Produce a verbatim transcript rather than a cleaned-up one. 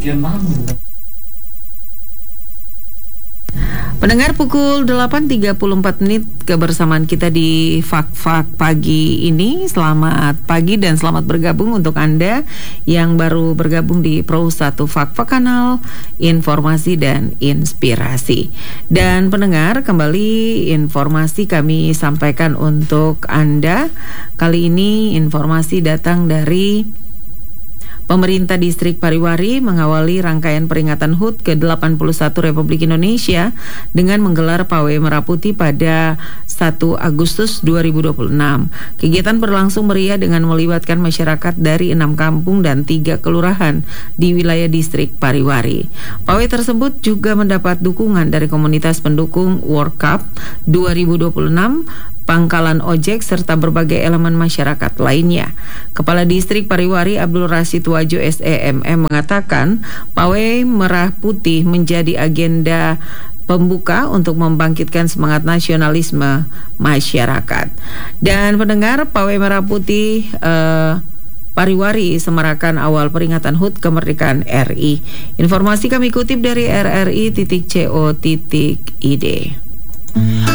sekian lama. Pendengar, pukul delapan tiga puluh empat menit kebersamaan kita di Fak-Fak pagi ini. Selamat pagi dan selamat bergabung untuk Anda yang baru bergabung di Pro satu Fak-Fak, kanal informasi dan inspirasi. Dan pendengar, kembali informasi kami sampaikan untuk Anda. Kali ini informasi datang dari Pemerintah Distrik Pariwari mengawali rangkaian peringatan H U T ke delapan puluh satu Republik Indonesia dengan menggelar pawai merah putih pada satu Agustus dua ribu dua puluh enam. Kegiatan berlangsung meriah dengan melibatkan masyarakat dari enam kampung dan tiga kelurahan di wilayah Distrik Pariwari. Pawai tersebut juga mendapat dukungan dari komunitas pendukung World Cup dua ribu dua puluh enam, pangkalan ojek, serta berbagai elemen masyarakat lainnya. Kepala Distrik Pariwari Abdul Rashid Wajo S E M M mengatakan pawai merah putih menjadi agenda pembuka untuk membangkitkan semangat nasionalisme masyarakat. Dan pendengar, pawai merah putih uh, Pariwari semarakan awal peringatan H U T kemerdekaan R I. Informasi kami kutip dari r r i titik co titik i d.